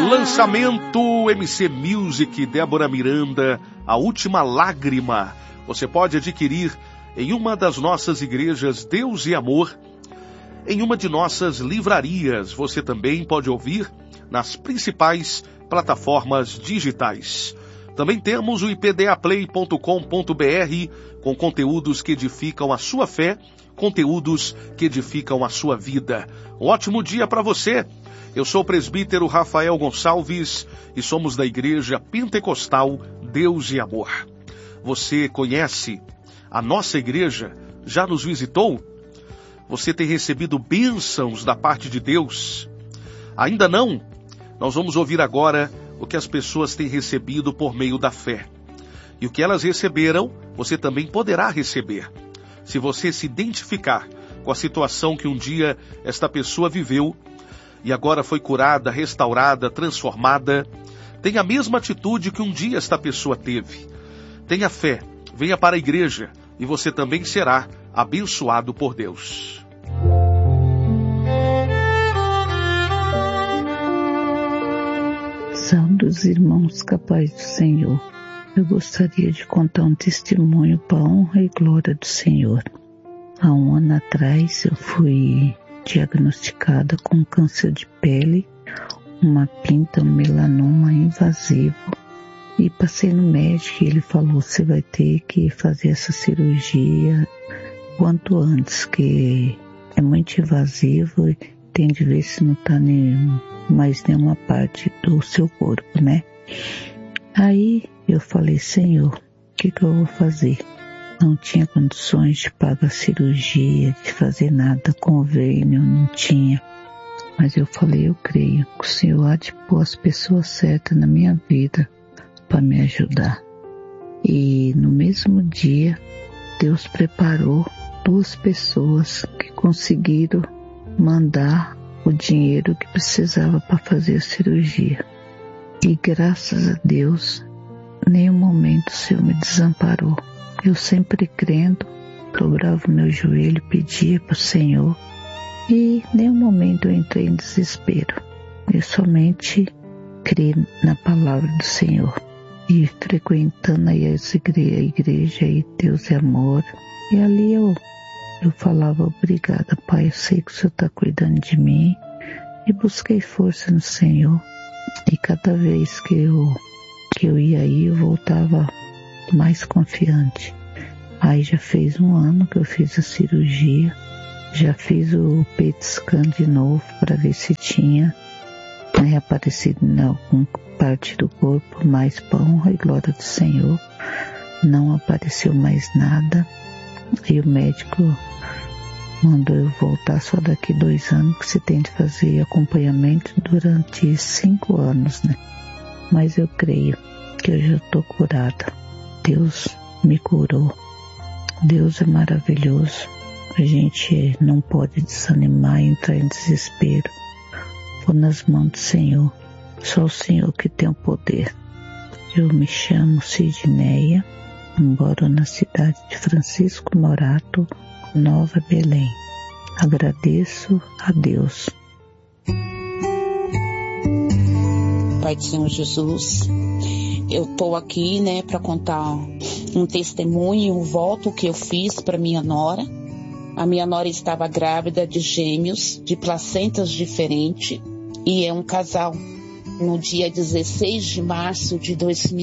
Lançamento MC Music, Débora Miranda, A Última Lágrima. Você pode adquirir em uma das nossas igrejas Deus e Amor, em uma de nossas livrarias. Você também pode ouvir nas principais plataformas digitais. Também temos o ipdaplay.com.br com conteúdos que edificam a sua fé, conteúdos que edificam a sua vida. Um ótimo dia para você. Eu sou o presbítero Rafael Gonçalves e somos da Igreja Pentecostal Deus e Amor. Você conhece a nossa igreja? Já nos visitou? Você tem recebido bênçãos da parte de Deus? Ainda não? Nós vamos ouvir agora o que as pessoas têm recebido por meio da fé. E o que elas receberam, você também poderá receber. Se você se identificar com a situação que um dia esta pessoa viveu, e agora foi curada, restaurada, transformada, tenha a mesma atitude que um dia esta pessoa teve. Tenha fé, venha para a igreja e você também será abençoado por Deus. Saudos irmãos, capaz do Senhor. Eu gostaria de contar um testemunho para a honra e glória do Senhor. Há um ano atrás eu fui diagnosticada com câncer de pele, uma pinta, um melanoma invasivo. E passei no médico e ele falou, você vai ter que fazer essa cirurgia quanto antes, que é muito invasivo e tem de ver se não está mais nenhuma parte do seu corpo, né? Aí eu falei, Senhor, o que eu vou fazer? Não tinha condições de pagar cirurgia, de fazer nada, convênio, não tinha. Mas eu falei, eu creio que o Senhor há de pôr as pessoas certas na minha vida para me ajudar. E no mesmo dia, Deus preparou 2 pessoas que conseguiram mandar o dinheiro que precisava para fazer a cirurgia. E graças a Deus, em nenhum momento o Senhor me desamparou. Eu sempre crendo, dobrava o meu joelho, pedia para o Senhor e em nenhum momento eu entrei em desespero. Eu somente criei na palavra do Senhor e frequentando aí a igreja aí, Deus é Amor. E ali eu falava, obrigada Pai, eu sei que o Senhor está cuidando de mim, e busquei força no Senhor. E cada vez que eu ia aí, eu voltava mais confiante. Aí já fez 1 ano que eu fiz a cirurgia, já fiz o PET scan de novo para ver se tinha aparecido em alguma parte do corpo, mas para honra e glória do Senhor, não apareceu mais nada. E o médico mandou eu voltar só daqui 2 anos, que você tem de fazer acompanhamento durante 5 anos, né? Mas eu creio que eu já estou curada. Deus me curou. Deus é maravilhoso. A gente não pode desanimar e entrar em desespero. Vou nas mãos do Senhor. Só o Senhor que tem o poder. Eu me chamo Sidneia, moro na cidade de Francisco Morato, Nova Belém. Agradeço a Deus. Pai do Senhor Jesus, eu estou aqui, para contar um testemunho, um voto que eu fiz para minha nora. A minha nora estava grávida de gêmeos, de placentas diferentes, e é um casal. No dia 16 de março de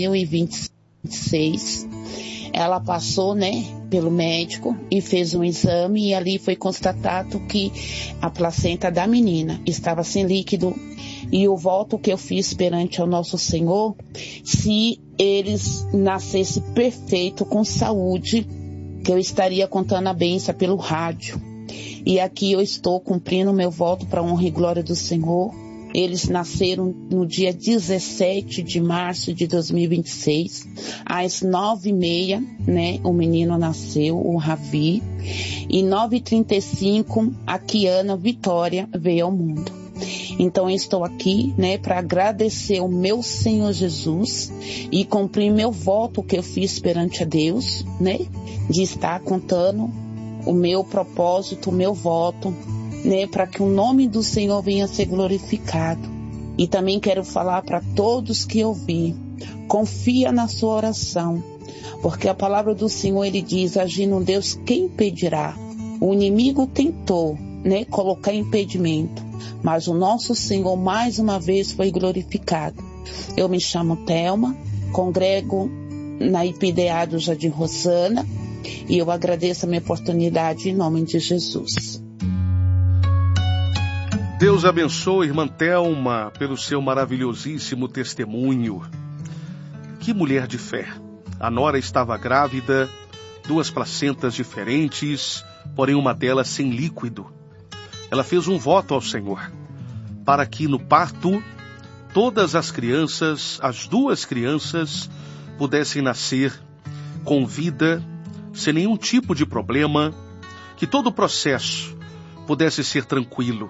2026, ela passou, pelo médico e fez um exame e ali foi constatado que a placenta da menina estava sem líquido. E o voto que eu fiz perante ao nosso Senhor, se eles nascessem perfeito, com saúde, que eu estaria contando a bênção pelo rádio. E aqui eu estou cumprindo o meu voto para a honra e glória do Senhor. Eles nasceram no dia 17 de março de 2026, às 9h30, o menino nasceu, o Ravi, e 9h35 a Kiana Vitória veio ao mundo. Então eu estou aqui, para agradecer o meu Senhor Jesus e cumprir meu voto que eu fiz perante a Deus, de estar contando o meu propósito, o meu voto, para que o nome do Senhor venha a ser glorificado. E também quero falar para todos que ouvir, confia na sua oração, porque a palavra do Senhor, ele diz, agindo Deus, quem impedirá? O inimigo tentou, colocar impedimento, mas o nosso Senhor mais uma vez foi glorificado. Eu me chamo Thelma, congrego na IPDA do Jardim Rosana, e eu agradeço a minha oportunidade em nome de Jesus. Deus abençoe, irmã Thelma, pelo seu maravilhosíssimo testemunho. Que mulher de fé! A nora estava grávida, 2 placentas diferentes, porém uma delas sem líquido. Ela fez um voto ao Senhor, para que no parto, todas as crianças, as 2 crianças, pudessem nascer com vida, sem nenhum tipo de problema, que todo o processo pudesse ser tranquilo.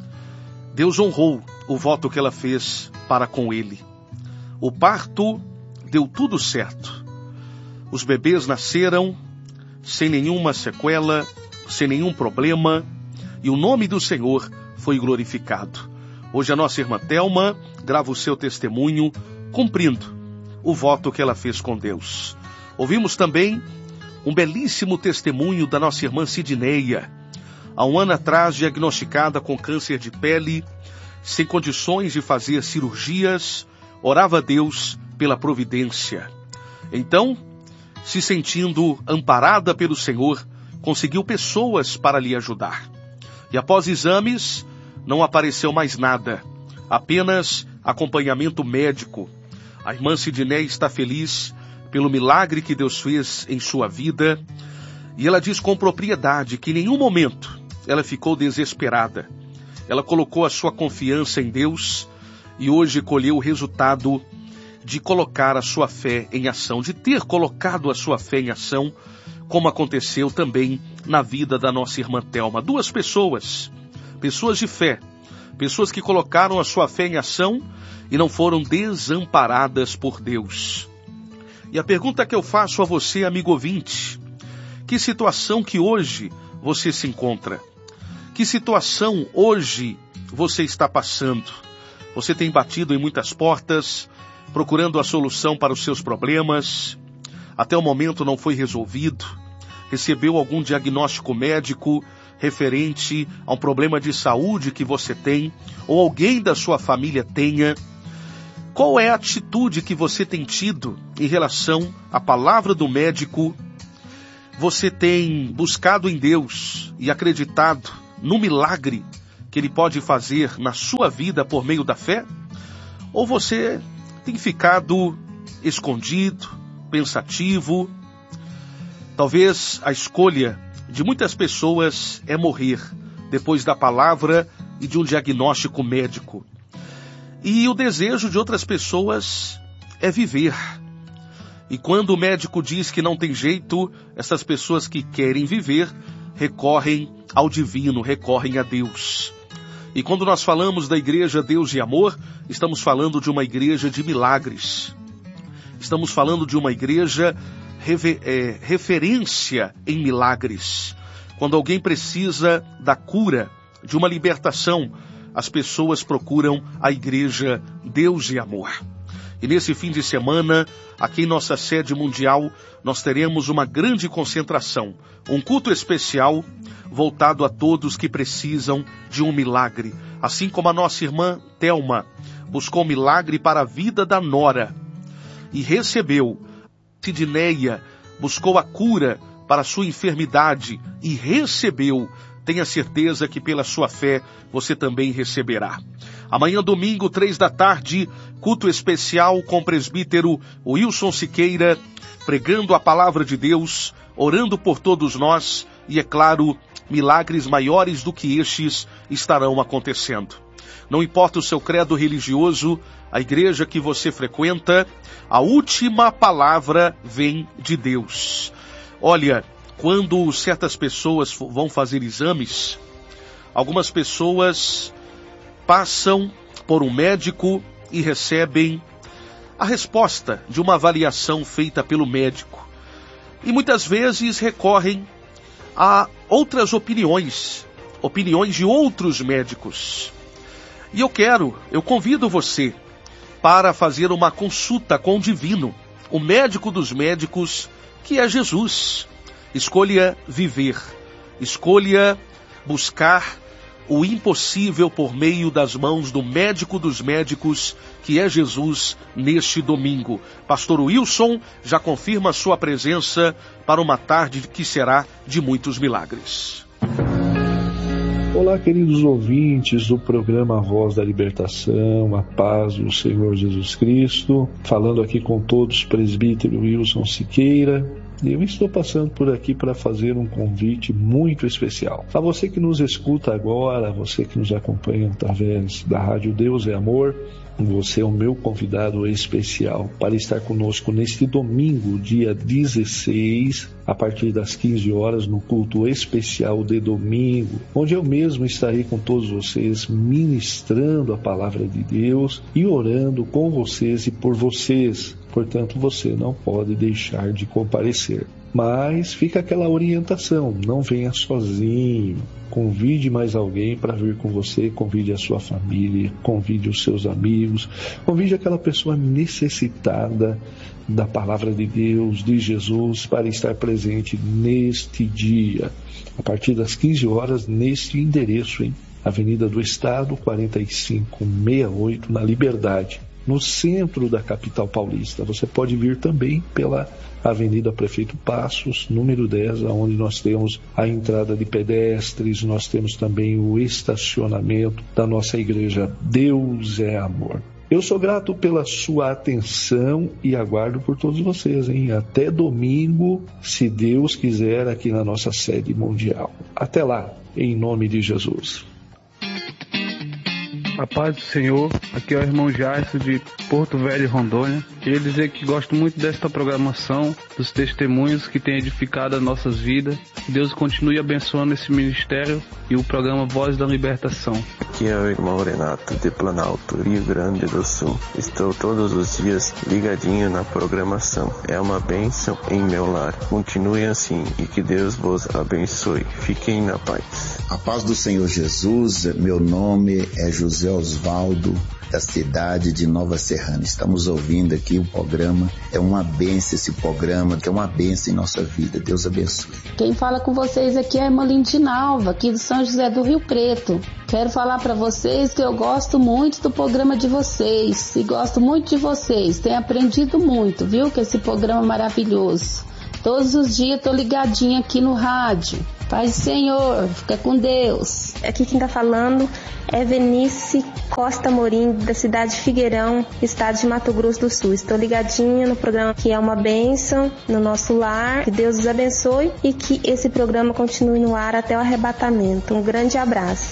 Deus honrou o voto que ela fez para com ele. O parto deu tudo certo. Os bebês nasceram sem nenhuma sequela, sem nenhum problema, e o nome do Senhor foi glorificado. Hoje a nossa irmã Thelma grava o seu testemunho, cumprindo o voto que ela fez com Deus. Ouvimos também um belíssimo testemunho da nossa irmã Sidneia, há um ano atrás diagnosticada com câncer de pele, sem condições de fazer cirurgias, orava a Deus pela providência. Então, se sentindo amparada pelo Senhor, conseguiu pessoas para lhe ajudar. E após exames, não apareceu mais nada, apenas acompanhamento médico. A irmã Sidneia está feliz pelo milagre que Deus fez em sua vida, e ela diz com propriedade que em nenhum momento ela ficou desesperada. Ela colocou a sua confiança em Deus e hoje colheu o resultado de colocar a sua fé em ação, de ter colocado a sua fé em ação, como aconteceu também na vida da nossa irmã Thelma. 2 pessoas de fé, pessoas que colocaram a sua fé em ação e não foram desamparadas por Deus. E a pergunta que eu faço a você, amigo ouvinte, que situação que hoje você se encontra? Que situação hoje você está passando? Você tem batido em muitas portas, procurando a solução para os seus problemas. Até o momento não foi resolvido. Recebeu algum diagnóstico médico referente a um problema de saúde que você tem, ou alguém da sua família tenha. Qual é a atitude que você tem tido em relação à palavra do médico? Você tem buscado em Deus e acreditado no milagre que Ele pode fazer na sua vida por meio da fé? Ou você tem ficado escondido, pensativo? Talvez a escolha de muitas pessoas é morrer depois da palavra e de um diagnóstico médico. E o desejo de outras pessoas é viver. E quando o médico diz que não tem jeito, essas pessoas que querem viver recorrem ao divino, recorrem a Deus. E quando nós falamos da igreja Deus e Amor, estamos falando de uma igreja de milagres. Estamos falando de uma igreja referência em milagres. Quando alguém precisa da cura, de uma libertação, as pessoas procuram a igreja Deus e Amor. E nesse fim de semana, aqui em nossa sede mundial, nós teremos uma grande concentração, um culto especial voltado a todos que precisam de um milagre. Assim como a nossa irmã Thelma buscou um milagre para a vida da nora e recebeu. Sidneia buscou a cura para a sua enfermidade e recebeu. Tenha certeza que pela sua fé você também receberá. Amanhã, domingo, 15h, culto especial com o presbítero Wilson Siqueira, pregando a palavra de Deus, orando por todos nós e, é claro, milagres maiores do que estes estarão acontecendo. Não importa o seu credo religioso, a igreja que você frequenta, a última palavra vem de Deus. Olha, quando certas pessoas vão fazer exames, algumas pessoas passam por um médico e recebem a resposta de uma avaliação feita pelo médico. E muitas vezes recorrem a outras opiniões de outros médicos. E eu convido você para fazer uma consulta com o divino, o médico dos médicos, que é Jesus. Escolha viver, escolha buscar o impossível por meio das mãos do médico dos médicos, que é Jesus, neste domingo. Pastor Wilson já confirma sua presença para uma tarde que será de muitos milagres. Olá, queridos ouvintes do programa Voz da Libertação, a paz do Senhor Jesus Cristo. Falando aqui com todos, presbítero Wilson Siqueira. Eu estou passando por aqui para fazer um convite muito especial. A você que nos escuta agora, você que nos acompanha através da Rádio Deus é Amor, você é o meu convidado especial para estar conosco neste domingo, dia 16, a partir das 15 horas, no culto especial de domingo, onde eu mesmo estarei com todos vocês ministrando a palavra de Deus e orando com vocês e por vocês. Portanto, você não pode deixar de comparecer. Mas fica aquela orientação, não venha sozinho. Convide mais alguém para vir com você, convide a sua família, convide os seus amigos, convide aquela pessoa necessitada da palavra de Deus, de Jesus, para estar presente neste dia, a partir das 15 horas, neste endereço, Avenida do Estado, 4568, na Liberdade, no centro da capital paulista. Você pode vir também pela Avenida Prefeito Passos, número 10, onde nós temos a entrada de pedestres, nós temos também o estacionamento da nossa igreja Deus é Amor. Eu sou grato pela sua atenção e aguardo por todos vocês, Até domingo, se Deus quiser, aqui na nossa sede mundial. Até lá, em nome de Jesus. A paz do Senhor, aqui é o irmão Jairson de Porto Velho, Rondônia. Queria dizer que gosto muito desta programação, dos testemunhos que tem edificado as nossas vidas. Que Deus continue abençoando esse ministério e o programa Voz da Libertação. Aqui é o irmão Renato de Planalto, Rio Grande do Sul. Estou todos os dias ligadinho na programação. É uma bênção em meu lar. Continue assim e que Deus vos abençoe. Fiquem na paz. A paz do Senhor Jesus, meu nome é José Osvaldo, da cidade de Nova Serrana. Estamos ouvindo aqui o programa, é uma bênção esse programa, que é uma bênção em nossa vida. Deus abençoe. Quem fala com vocês aqui é a irmã Lindinalva, aqui do São José do Rio Preto. Quero falar para vocês que eu gosto muito do programa de vocês e gosto muito de vocês. Tenho aprendido muito, viu, com esse programa maravilhoso. Todos os dias tô ligadinha aqui no rádio. Paz do Senhor, fica com Deus. Aqui quem tá falando é Venice Costa Morim, da cidade de Figueirão, estado de Mato Grosso do Sul. Estou ligadinha no programa que é uma bênção no nosso lar. Que Deus os abençoe e que esse programa continue no ar até o arrebatamento. Um grande abraço.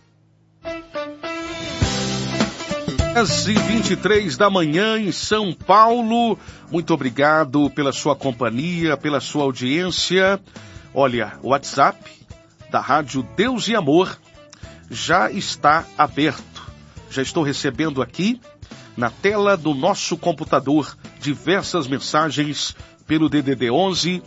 10h23 da manhã em São Paulo. Muito obrigado pela sua companhia, pela sua audiência. Olha, o WhatsApp da Rádio Deus e Amor já está aberto. Já estou recebendo aqui, na tela do nosso computador, diversas mensagens pelo DDD 11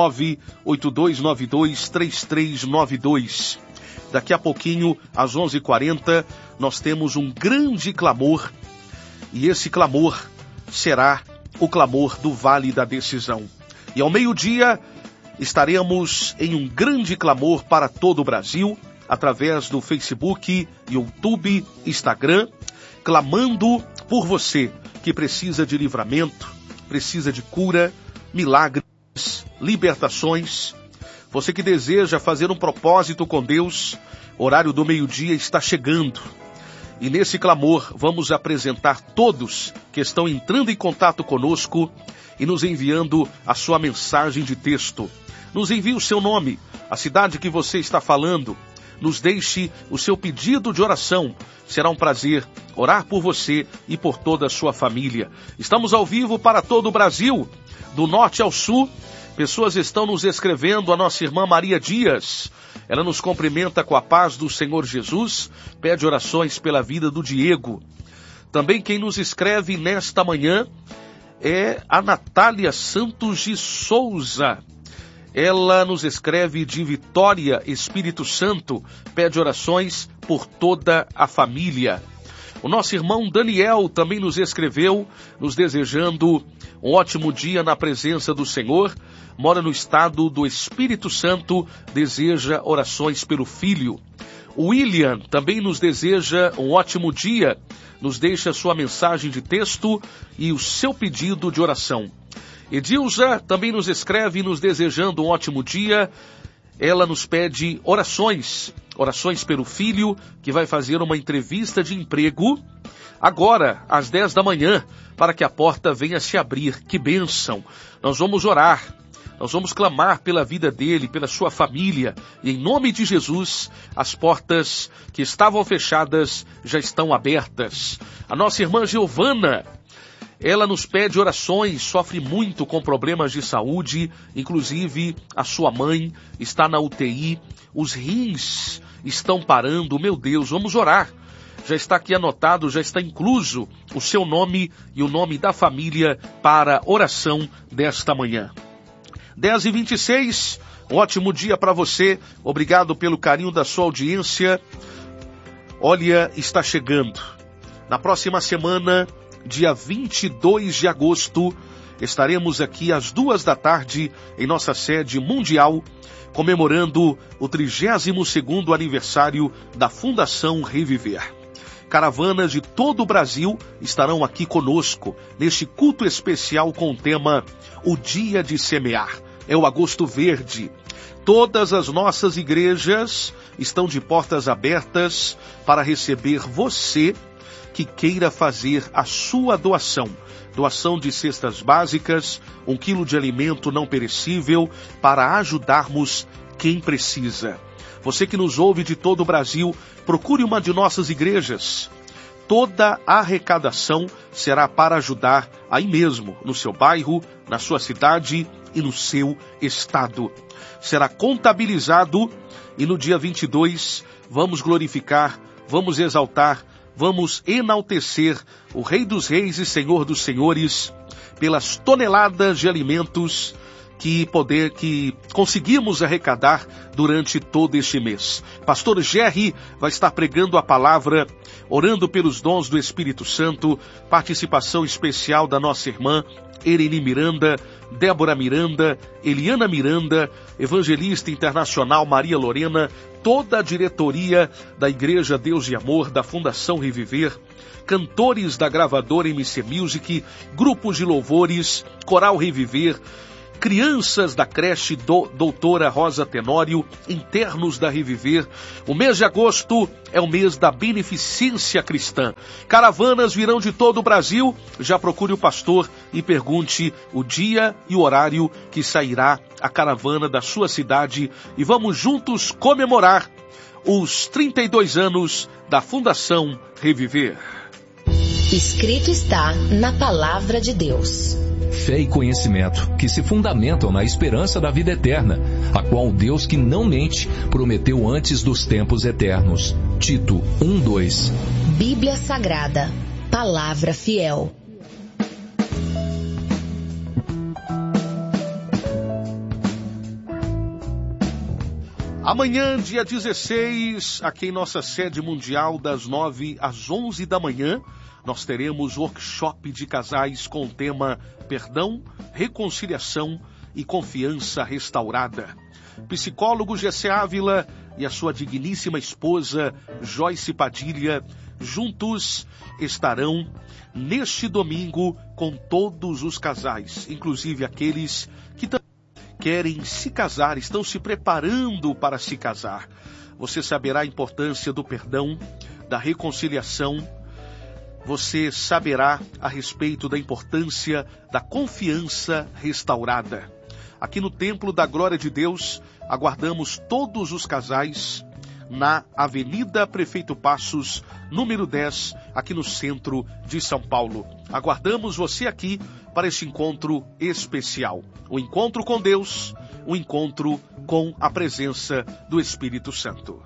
98292 3392. Daqui a pouquinho, às 11h40, nós temos um grande clamor. E esse clamor será o clamor do Vale da Decisão. E ao meio-dia, estaremos em um grande clamor para todo o Brasil, através do Facebook, YouTube, Instagram, clamando por você que precisa de livramento, precisa de cura, milagres, libertações. Você que deseja fazer um propósito com Deus, horário do meio-dia está chegando. E nesse clamor vamos apresentar todos que estão entrando em contato conosco e nos enviando a sua mensagem de texto. Nos envie o seu nome, a cidade que você está falando. Nos deixe o seu pedido de oração. Será um prazer orar por você e por toda a sua família. Estamos ao vivo para todo o Brasil, do norte ao sul. Pessoas estão nos escrevendo, a nossa irmã Maria Dias. Ela nos cumprimenta com a paz do Senhor Jesus, pede orações pela vida do Diego. Também quem nos escreve nesta manhã é a Natália Santos de Souza. Ela nos escreve de Vitória, Espírito Santo, pede orações por toda a família. O nosso irmão Daniel também nos escreveu, nos desejando um ótimo dia na presença do Senhor. Mora no estado do Espírito Santo, deseja orações pelo filho. O William também nos deseja um ótimo dia, nos deixa sua mensagem de texto e o seu pedido de oração. Edilza também nos escreve nos desejando um ótimo dia. Ela nos pede orações pelo filho, que vai fazer uma entrevista de emprego agora, às 10 da manhã, para que a porta venha se abrir. Que bênção! Nós vamos orar, nós vamos clamar pela vida dele, pela sua família, e em nome de Jesus, as portas que estavam fechadas já estão abertas. A nossa irmã Giovana, ela nos pede orações, sofre muito com problemas de saúde, inclusive a sua mãe está na UTI, os rins estão parando. Meu Deus, vamos orar. Já está aqui anotado, já está incluso o seu nome e o nome da família para oração desta manhã. 10h26, um ótimo dia para você, obrigado pelo carinho da sua audiência. Olha, está chegando. Na próxima semana, dia 22 de agosto, estaremos aqui às 14h em nossa sede mundial, comemorando o 32º aniversário da Fundação Reviver. Caravanas de todo o Brasil estarão aqui conosco, neste culto especial com o tema O Dia de Semear. É o Agosto Verde. Todas as nossas igrejas estão de portas abertas para receber você que queira fazer a sua doação. Doação de cestas básicas, 1 quilo de alimento não perecível, para ajudarmos quem precisa. Você que nos ouve de todo o Brasil, procure uma de nossas igrejas. Toda a arrecadação será para ajudar aí mesmo, no seu bairro, na sua cidade e no seu estado. Será contabilizado e no dia 22 vamos glorificar, vamos exaltar, vamos enaltecer o Rei dos Reis e Senhor dos Senhores pelas toneladas de alimentos que conseguimos arrecadar durante todo este mês. Pastor Gerry vai estar pregando a palavra, orando pelos dons do Espírito Santo, participação especial da nossa irmã Ereni Miranda, Débora Miranda, Eliana Miranda, evangelista internacional Maria Lorena, toda a diretoria da Igreja Deus e Amor, da Fundação Reviver, cantores da gravadora MC Music, grupos de louvores, Coral Reviver, crianças da creche Doutora Rosa Tenório, internos da Reviver. O mês de agosto é o mês da beneficência cristã. Caravanas virão de todo o Brasil. Já procure o pastor e pergunte o dia e o horário que sairá a caravana da sua cidade. E vamos juntos comemorar os 32 anos da Fundação Reviver. Escrito está na Palavra de Deus. Fé e conhecimento que se fundamentam na esperança da vida eterna, a qual Deus que não mente prometeu antes dos tempos eternos. Tito 1:2. Bíblia Sagrada, Palavra Fiel. Amanhã, dia 16, aqui em nossa sede mundial, das 9 às 11 da manhã, nós teremos workshop de casais com o tema Perdão, Reconciliação e Confiança Restaurada. Psicólogo Gessé Ávila e a sua digníssima esposa Joyce Padilha juntos estarão neste domingo com todos os casais, inclusive aqueles que também querem se casar, estão se preparando para se casar. Você saberá a importância do perdão, da reconciliação. Você saberá a respeito da importância da confiança restaurada. Aqui no Templo da Glória de Deus, aguardamos todos os casais na Avenida Prefeito Passos, número 10, aqui no centro de São Paulo. Aguardamos você aqui para este encontro especial. O encontro com Deus, o encontro com a presença do Espírito Santo.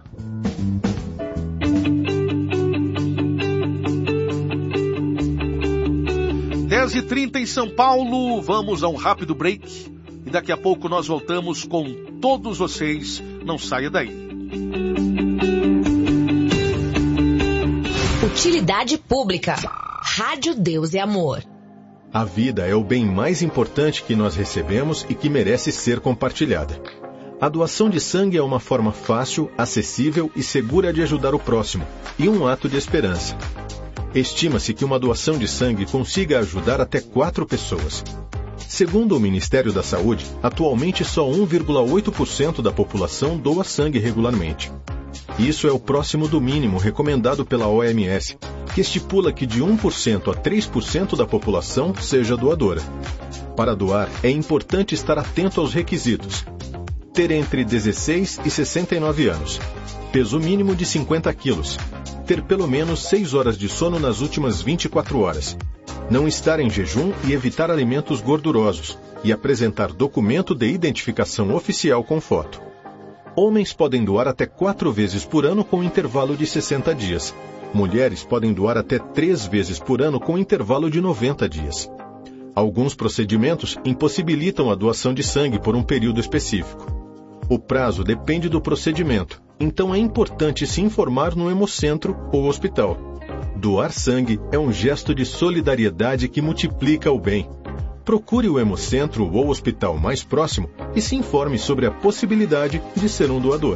10h30 em São Paulo, vamos a um rápido break e daqui a pouco nós voltamos com todos vocês, não saia daí. O Utilidade pública. Rádio Deus e Amor. A vida é o bem mais importante que nós recebemos e que merece ser compartilhada. A doação de sangue é uma forma fácil, acessível e segura de ajudar o próximo, e um ato de esperança. Estima-se que uma doação de sangue consiga ajudar até 4 pessoas. Segundo o Ministério da Saúde, atualmente só 1,8% da população doa sangue regularmente. Isso é o próximo do mínimo recomendado pela OMS, que estipula que de 1% a 3% da população seja doadora. Para doar, é importante estar atento aos requisitos. Ter entre 16 e 69 anos. Peso mínimo de 50 quilos. Ter pelo menos 6 horas de sono nas últimas 24 horas. Não estar em jejum e evitar alimentos gordurosos. E apresentar documento de identificação oficial com foto. Homens podem doar até 4 vezes por ano com intervalo de 60 dias. Mulheres podem doar até 3 vezes por ano com intervalo de 90 dias. Alguns procedimentos impossibilitam a doação de sangue por um período específico. O prazo depende do procedimento, então é importante se informar no hemocentro ou hospital. Doar sangue é um gesto de solidariedade que multiplica o bem. Procure o hemocentro ou hospital mais próximo e se informe sobre a possibilidade de ser um doador.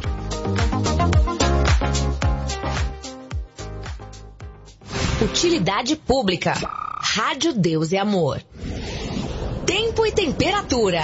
Utilidade pública. Rádio Deus e Amor. Tempo e temperatura.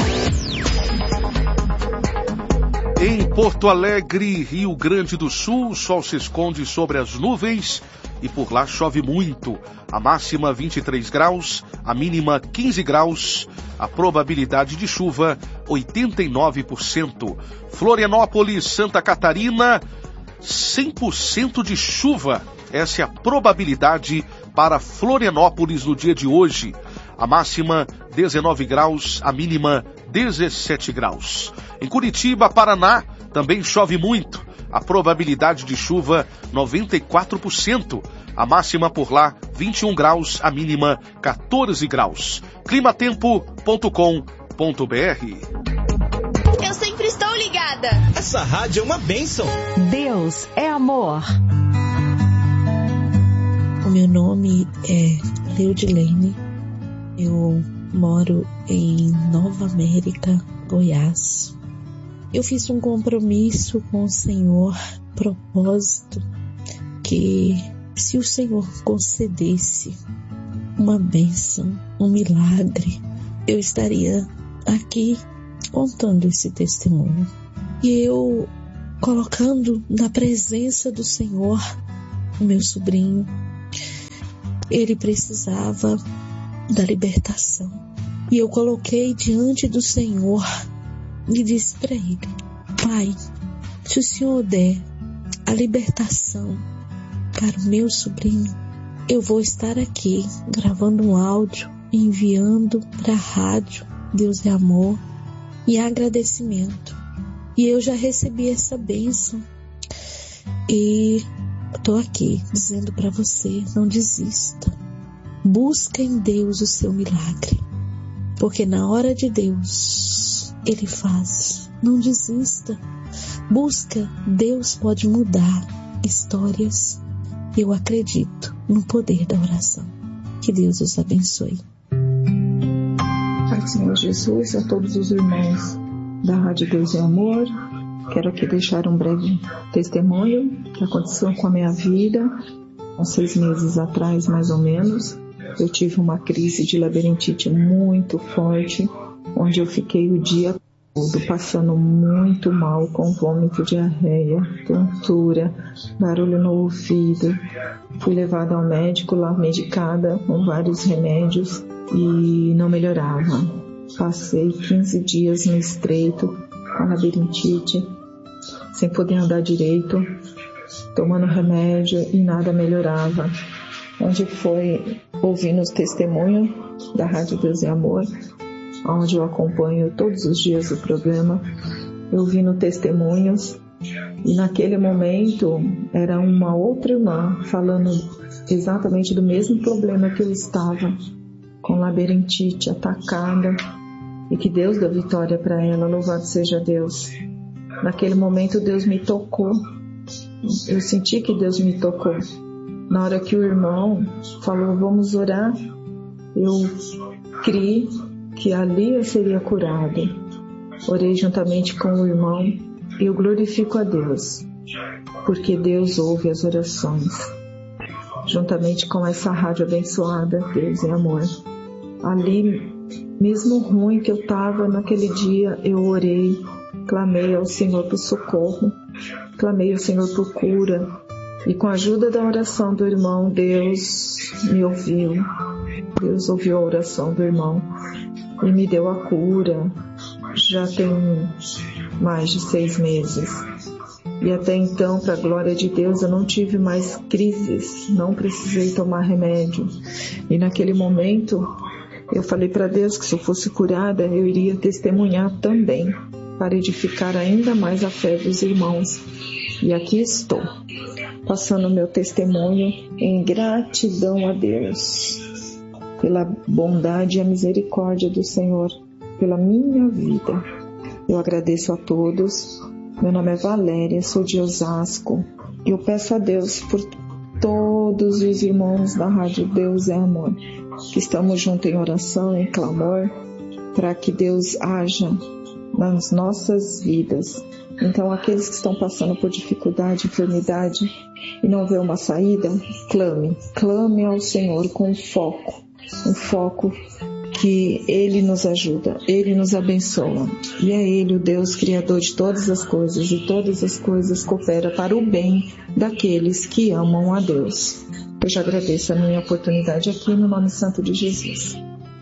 Em Porto Alegre, Rio Grande do Sul, o sol se esconde sobre as nuvens e por lá chove muito. A máxima 23 graus, a mínima 15 graus, a probabilidade de chuva 89%. Florianópolis, Santa Catarina, 100% de chuva. Essa é a probabilidade para Florianópolis no dia de hoje. A máxima 19 graus, a mínima 17 graus. Em Curitiba, Paraná, também chove muito. A probabilidade de chuva 94%. A máxima por lá 21 graus, a mínima 14 graus. climatempo.com.br. Eu sempre estou ligada. Essa rádio é uma bênção. Deus é amor. O meu nome é Leudilene. Eu moro em Nova América, Goiás. Eu fiz um compromisso com o Senhor, propósito, que se o Senhor concedesse uma bênção, um milagre, eu estaria aqui contando esse testemunho. E eu colocando na presença do Senhor o meu sobrinho, ele precisava da libertação. E eu coloquei diante do Senhor e disse para ele: Pai, se o Senhor der a libertação para o meu sobrinho, eu vou estar aqui gravando um áudio e enviando para a rádio Deus é Amor em agradecimento. E eu já recebi essa bênção e estou aqui dizendo para você: não desista. Busca em Deus o seu milagre, porque na hora de Deus Ele faz. Não desista. Busca. Deus pode mudar histórias. Eu acredito no poder da oração. Que Deus os abençoe. Pai do Senhor Jesus, a todos os irmãos da Rádio Deus é Amor, quero aqui deixar um breve testemunho que aconteceu com a minha vida. Há 6 meses atrás, mais ou menos, eu tive uma crise de labirintite muito forte, onde eu fiquei o dia todo passando muito mal, com vômito, diarreia, tontura, barulho no ouvido. Fui levada ao médico, lá medicada com vários remédios e não melhorava. Passei 15 dias no estreito, com labirintite, sem poder andar direito, tomando remédio e nada melhorava. Onde foi ouvindo os testemunhos da Rádio Deus é Amor, onde eu acompanho todos os dias o programa, eu ouvindo testemunhos, e naquele momento era uma outra irmã falando exatamente do mesmo problema que eu estava, com labirintite, atacada, e que Deus deu vitória para ela, louvado seja Deus. Naquele momento Deus me tocou, eu senti que Deus me tocou. Na hora que o irmão falou, vamos orar, eu criei que ali eu seria curada. Orei juntamente com o irmão e eu glorifico a Deus, porque Deus ouve as orações. Juntamente com essa rádio abençoada, Deus é amor. Ali, mesmo ruim que eu estava naquele dia, eu orei, clamei ao Senhor por socorro, clamei ao Senhor por cura. E com a ajuda da oração do irmão, Deus me ouviu. Deus ouviu a oração do irmão e me deu a cura. Já tem mais de 6 meses. E até então, para a glória de Deus, eu não tive mais crises, não precisei tomar remédio. E naquele momento, eu falei para Deus que se eu fosse curada, eu iria testemunhar também, para edificar ainda mais a fé dos irmãos. E aqui estou, passando o meu testemunho em gratidão a Deus, pela bondade e a misericórdia do Senhor, pela minha vida. Eu agradeço a todos. Meu nome é Valéria, sou de Osasco. E eu peço a Deus por todos os irmãos da Rádio Deus é Amor, que estamos juntos em oração, em clamor, para que Deus haja nas nossas vidas. Então, aqueles que estão passando por dificuldade, enfermidade e não vê uma saída, clame ao Senhor com um foco que Ele nos ajuda, Ele nos abençoa. E é Ele o Deus Criador de todas as coisas, e todas as coisas cooperam para o bem daqueles que amam a Deus. Eu já agradeço a minha oportunidade aqui no nome santo de Jesus.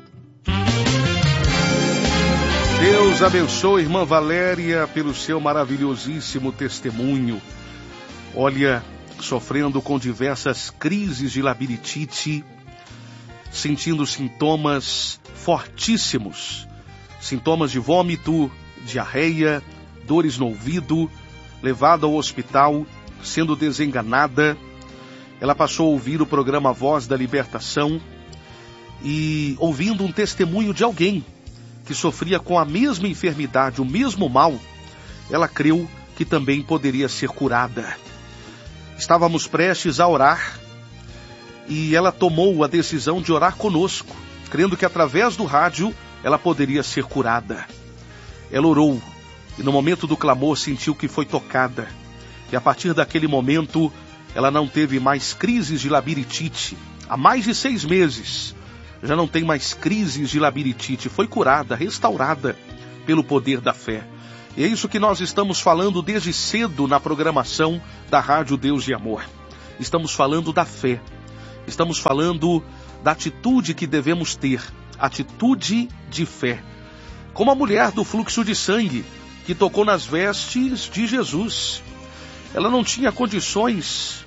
Deus abençoe, irmã Valéria, pelo seu maravilhosíssimo testemunho. Olha, sofrendo com diversas crises de labirintite, sentindo sintomas fortíssimos, sintomas de vômito, diarreia, dores no ouvido, levada ao hospital, sendo desenganada. Ela passou a ouvir o programa Voz da Libertação e ouvindo um testemunho de alguém que sofria com a mesma enfermidade, o mesmo mal, ela creu que também poderia ser curada. Estávamos prestes a orar e ela tomou a decisão de orar conosco, crendo que através do rádio ela poderia ser curada. Ela orou e no momento do clamor sentiu que foi tocada. E a partir daquele momento ela não teve mais crises de labirintite. Há mais de 6 meses já não tem mais crises de labirintite. Foi curada, restaurada pelo poder da fé. E é isso que nós estamos falando desde cedo na programação da Rádio Deus de Amor. Estamos falando da fé. Estamos falando da atitude que devemos ter. Atitude de fé. Como a mulher do fluxo de sangue, que tocou nas vestes de Jesus. Ela não tinha condições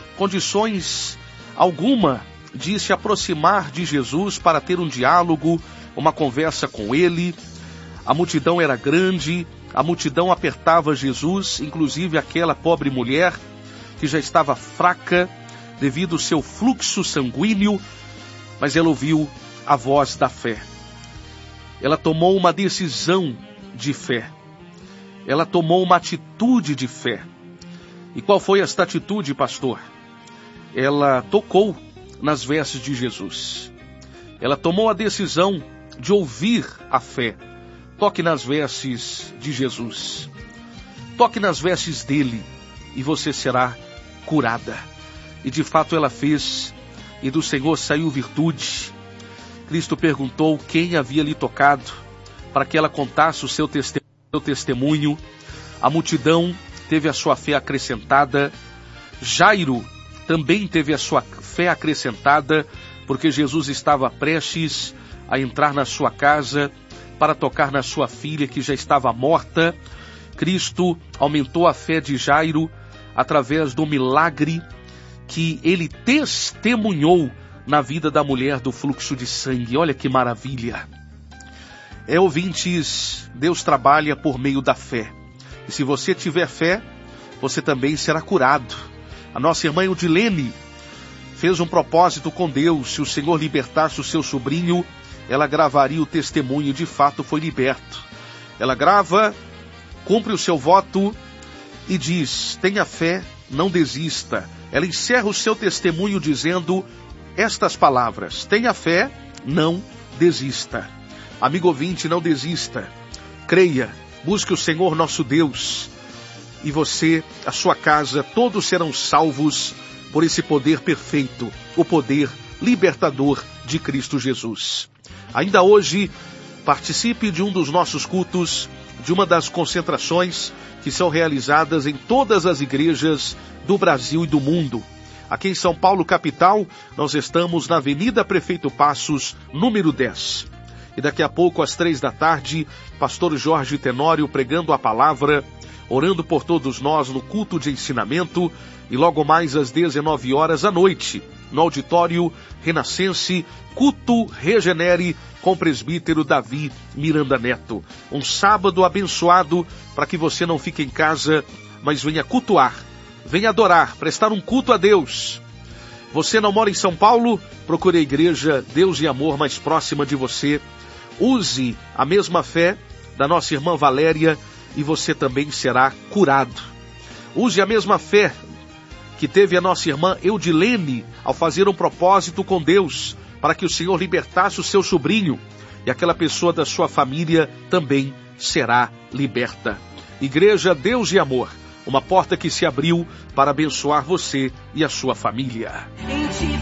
alguma de se aproximar de Jesus para ter um diálogo, uma conversa com ele. A multidão era grande, a multidão apertava Jesus, inclusive aquela pobre mulher que já estava fraca devido ao seu fluxo sanguíneo, mas ela ouviu a voz da fé. Ela tomou uma decisão de fé. Ela tomou uma atitude de fé. E qual foi esta atitude, pastor? Ela tocou nas vestes de Jesus. Ela tomou a decisão de ouvir a fé. Toque nas vestes de Jesus. Toque nas vestes dele e você será curada. E de fato ela fez, e do Senhor saiu virtude. Cristo perguntou quem havia lhe tocado, para que ela contasse o seu testemunho. A multidão teve a sua fé acrescentada. Jairo também teve a sua fé acrescentada, porque Jesus estava prestes a entrar na sua casa para tocar na sua filha que já estava morta. Cristo aumentou a fé de Jairo através do milagre que ele testemunhou na vida da mulher do fluxo de sangue. Olha que maravilha. Ouvintes, Deus trabalha por meio da fé. E se você tiver fé, você também será curado. A nossa irmã Eudilene fez um propósito com Deus. Se o Senhor libertasse o seu sobrinho, ela gravaria o testemunho. De fato foi liberto. Ela grava, cumpre o seu voto e diz: tenha fé, não desista. ela encerra o seu testemunho dizendo estas palavras: tenha fé, não desista. Amigo ouvinte, não desista. Creia, busque o Senhor nosso Deus. E você, a sua casa, todos serão salvos por esse poder perfeito, o poder libertador de Cristo Jesus. Ainda hoje, participe de um dos nossos cultos, de uma das concentrações que são realizadas em todas as igrejas do Brasil e do mundo. Aqui em São Paulo, capital, nós estamos na Avenida Prefeito Passos, número 10. E daqui a pouco, às 15h, pastor Jorge Tenório pregando a palavra, orando por todos nós no culto de ensinamento, e logo mais às 19h à noite, no auditório Renascense, culto Regenere com o presbítero Davi Miranda Neto. Um sábado abençoado para que você não fique em casa, mas venha cultuar, venha adorar, prestar um culto a Deus. Você não mora em São Paulo? Procure a igreja Deus e Amor mais próxima de você. Use a mesma fé da nossa irmã Valéria e você também será curado. Use a mesma fé que teve a nossa irmã Eudilene ao fazer um propósito com Deus para que o Senhor libertasse o seu sobrinho, e aquela pessoa da sua família também será liberta. Igreja Deus e Amor, uma porta que se abriu para abençoar você e a sua família.